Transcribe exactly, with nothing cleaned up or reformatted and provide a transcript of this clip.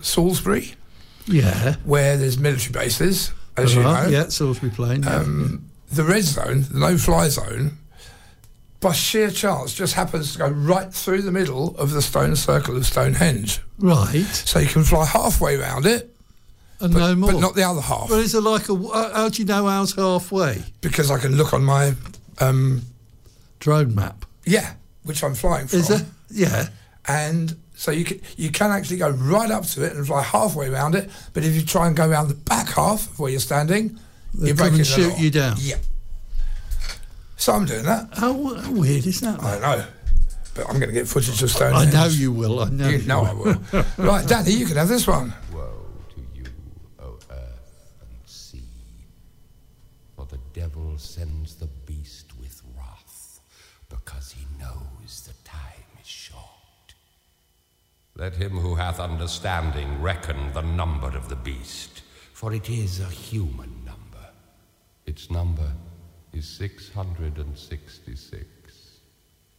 Salisbury, Yeah. where there's military bases, as you know. Yeah, Salisbury Plain. Yeah. Um, the red zone, the no-fly zone, by sheer chance, just happens to go right through the middle of the stone circle of Stonehenge. Right. So you can fly halfway around it, And but, no more. but not the other half. Well, is it like a... uh, How do you know ours halfway? Because I can look on my, um, Drone map. yeah, which I'm flying from. Is it? Yeah. And so you can, you can actually go right up to it and fly halfway around it, but if you try and go around the back half of where you're standing, They you're come breaking and the shoot law. you down. Yeah. So I'm doing that. How, how weird is that? I know. But I'm going to get footage of I Stonehenge. know you will. I know You you know I will. will. Right, Danny, you can have this one. Woe to you, O earth and sea, for the devil sends the beast with wrath, because he knows the time is short. Let him who hath understanding reckon the number of the beast, for it is a human number. Its number is six hundred and sixty-six.